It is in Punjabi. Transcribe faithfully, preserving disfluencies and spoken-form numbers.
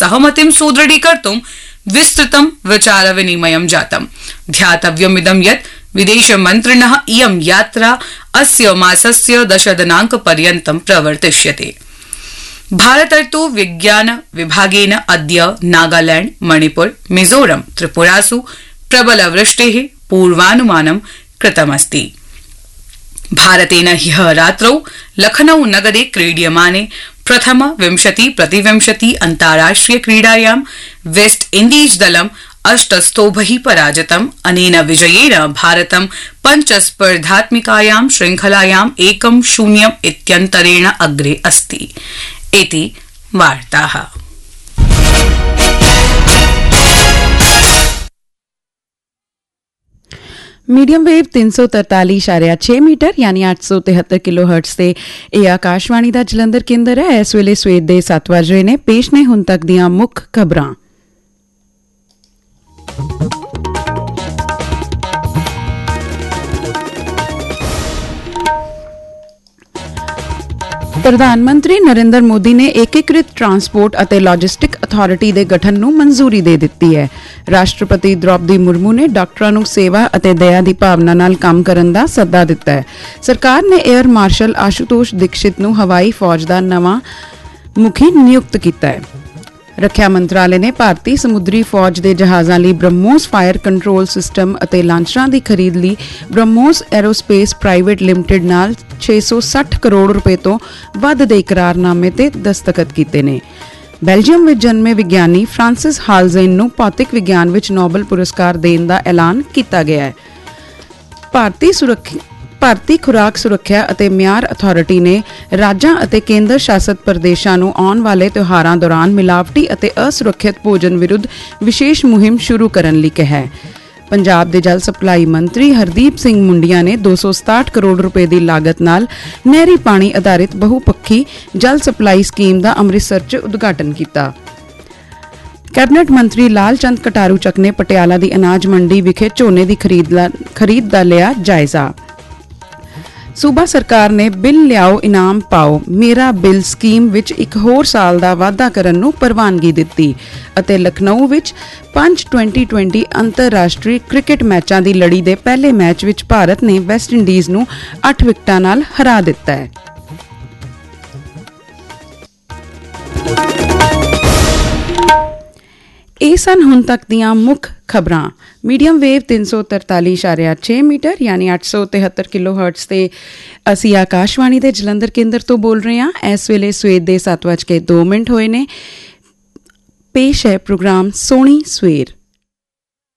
सहमतिं सुदृढीकर्तुं विस्तृतं विचार विनिमयं जातम्। ध्यातव्यमिदं यत् विदेशमन्त्रिणः इयं यात्रा अस्य मासस्य दश दिनांक पर्यन्तं प्रवर्तिष्यते। भारतर्तु विज्ञान विभागेन अद्य नागालैंड, मणिपुर, मिजोरम, त्रिपुरासु प्रबलवृष्टेः पूर्वानुमानं कृतमस्ति। भारतेन ह्यः रात्रौ लखनऊ नगरे क्रीड्यमाने प्रथम विंशति प्रतिविंशति अन्ताराष्ट्रिय क्रीडायां वेस्ट इण्डीज दलम् अष्टस्तोभैः पराजितम्। अनेन विजयेन भारतं पञ्चस्पर्धात्मिकायां श्रृंखलायां एकं शून्यम् इत्यन्तरेण अग्रे अस्ति। इति वार्ताः। मीडियम वेव तीन सौ तरताली इशारिया छे मीटर यानी आठ सौ तिहत्तर किलो हर्ट्ज से ਇਹ ਆਕਾਸ਼ਵਾਣੀ ਦਾ ਜਲੰਧਰ ਕੇਂਦਰ ਹੈ। ਇਸ ਵੇਲੇ ਸਵੇਰ ਦੇ ਸੱਤ ਵੱਜ ਰਹੇ ਨੇ। ਪੇਸ਼ ਨੇ ਹੁਣ ਤੱਕ ਦੀਆਂ ਮੁੱਖ ਖਬਰਾਂ। ਪ੍ਰਧਾਨ ਮੰਤਰੀ ਨਰਿੰਦਰ ਮੋਦੀ ਨੇ ਏਕੀਕ੍ਰਿਤ ਟਰਾਂਸਪੋਰਟ ਅਤੇ ਲੌਜਿਸਟਿਕ ਅਥਾਰਟੀ ਦੇ ਗਠਨ ਨੂੰ ਮਨਜ਼ੂਰੀ ਦੇ ਦਿੱਤੀ ਹੈ। ਰਾਸ਼ਟਰਪਤੀ ਦ੍ਰੌਪਦੀ ਮੁਰਮੂ ਨੇ ਡਾਕਟਰਾਂ ਨੂੰ ਸੇਵਾ ਅਤੇ ਦਇਆ ਦੀ ਭਾਵਨਾ ਨਾਲ ਕੰਮ ਕਰਨ ਦਾ ਸੱਦਾ ਦਿੱਤਾ ਹੈ। ਸਰਕਾਰ ਨੇ ਏਅਰ ਮਾਰਸ਼ਲ ਆਸ਼ੂਤੋਸ਼ ਦੀਕਸ਼ਿਤ ਨੂੰ ਹਵਾਈ ਫੌਜ ਦਾ ਨਵਾਂ ਮੁਖੀ ਨਿਯੁਕਤ ਕੀਤਾ ਹੈ। ਰੱਖਿਆ ਮੰਤਰਾਲੇ ਨੇ ਭਾਰਤੀ ਸਮੁੰਦਰੀ ਫੌਜ ਦੇ ਜਹਾਜ਼ਾਂ ਲਈ ਬ੍ਰਹਮੋਸ ਫਾਇਰ ਕੰਟਰੋਲ ਸਿਸਟਮ ਅਤੇ ਲਾਂਚਰਾਂ ਦੀ ਖਰੀਦ ਲਈ ਬ੍ਰਹਮੋਸ ਐਰੋਸਪੇਸ ਪ੍ਰਾਈਵੇਟ ਲਿਮਟਿਡ ਨਾਲ ਛੇ ਸੌ ਸੱਠ ਕਰੋੜ ਰੁਪਏ ਤੋਂ ਵੱਧ ਦੇ ਇਕਰਾਰਨਾਮੇ ਤੇ ਦਸਤਖਤ ਕੀਤੇ ਨੇ। ਬੈਲਜੀਅਮ ਵਿੱਚ ਜਨਮੇ ਵਿਗਿਆਨੀ ਫ੍ਰਾਂਸਿਸ ਹਾਲਜ਼ੇਨ ਨੂੰ ਭੌਤਿਕ ਵਿਗਿਆਨ ਵਿੱਚ ਨੋਬਲ ਪੁਰਸਕਾਰ ਦੇਣ ਦਾ ਐਲਾਨ ਕੀਤਾ ਗਿਆ ਹੈ। ਭਾਰਤੀ ਸੁਰੱਖਿਆ ਭਾਰਤੀ ਖੁਰਾਕ ਸੁਰੱਖਿਆ ਅਤੇ ਮਿਆਰ ਅਥਾਰਟੀ ਨੇ ਰਾਜਾਂ ਅਤੇ ਕੇਂਦਰ ਸ਼ਾਸਤ ਪ੍ਰਦੇਸ਼ਾਂ ਨੂੰ ਆਉਣ ਵਾਲੇ ਤਿਉਹਾਰਾਂ ਦੌਰਾਨ ਮਿਲਾਵਟੀ ਅਤੇ ਅਸੁਰੱਖਿਅਤ ਭੋਜਨ ਵਿਰੁੱਧ ਵਿਸ਼ੇਸ਼ ਮੁਹਿੰਮ ਸ਼ੁਰੂ ਕਰਨ ਲਈ ਕਿਹਾ ਹੈ। ਪੰਜਾਬ ਦੇ ਜਲ ਸਪਲਾਈ ਮੰਤਰੀ ਹਰਦੀਪ ਸਿੰਘ ਮੁੰਡੀਆਂ ਨੇ ਦੋ ਸੌ ਸਤਾਹਠ ਕਰੋੜ ਰੁਪਏ ਦੀ ਲਾਗਤ ਨਾਲ ਨਹਿਰੀ ਪਾਣੀ ਆਧਾਰਿਤ ਬਹੁਪੱਖੀ ਜਲ ਸਪਲਾਈ ਸਕੀਮ ਦਾ ਅੰਮ੍ਰਿਤਸਰ 'ਚ ਉਦਘਾਟਨ ਕੀਤਾ। ਕੈਬਨਿਟ ਮੰਤਰੀ ਲਾਲ ਚੰਦ ਕਟਾਰੂ ਚੱਕ ਨੇ ਪਟਿਆਲਾ ਦੀ ਅਨਾਜ ਮੰਡੀ ਵਿਖੇ ਝੋਨੇ ਦੀ ਖਰੀਦ ਦਾ ਲਿਆ ਜਾਇਜ਼ਾ। ਸੂਬਾ ਸਰਕਾਰ ਨੇ ਬਿੱਲ ਲਿਆਓ ਇਨਾਮ ਪਾਓ ਮੇਰਾ ਬਿੱਲ ਸਕੀਮ ਵਿੱਚ ਇੱਕ ਹੋਰ ਸਾਲ ਦਾ ਵਾਧਾ ਕਰਨ ਨੂੰ ਪ੍ਰਵਾਨਗੀ ਦਿੱਤੀ ਅਤੇ ਲਖਨਊ ਵਿੱਚ ਪੰਜ ਟਵੈਂਟੀ ਟਵੈਂਟੀ ਅੰਤਰਰਾਸ਼ਟਰੀ ਕ੍ਰਿਕਟ ਮੈਚਾਂ ਦੀ ਲੜੀ ਦੇ ਪਹਿਲੇ ਮੈਚ ਵਿੱਚ ਭਾਰਤ ਨੇ ਵੈਸਟ ਇੰਡੀਜ਼ ਨੂੰ ਅੱਠ ਵਿਕਟਾਂ ਨਾਲ ਹਰਾ ਦਿੱਤਾ ਹੈ। ਇਹ ਸਨ ਹੁਣ ਤੱਕ ਦੀਆਂ ਮੁੱਖ ਖਬਰਾਂ। ਮੀਡੀਅਮ ਵੇਵ ਤਿੰਨ ਸੌ ਤਰਤਾਲੀ ਇਸ਼ਾਰਿਆ ਛੇ ਮੀਟਰ ਯਾਨੀ ਅੱਠ ਸੌ ਤਿਹੱਤਰ ਕਿਲੋ ਹਰਟਜ਼ ਤੇ ਅਸੀਂ ਆਕਾਸ਼ਵਾਣੀ ਦੇ ਜਲੰਧਰ ਕੇਂਦਰ ਤੋਂ ਬੋਲ ਰਹੇ ਹਾਂ। ਇਸ ਵੇਲੇ ਸਵੇਰ ਦੇ ਸੱਤ ਵੱਜ ਕੇ ਦੋ ਮਿੰਟ ਹੋਏ ਨੇ। ਪੇਸ਼ ਹੈ ਪ੍ਰੋਗਰਾਮ ਸੋਹਣੀ ਸਵੇਰ।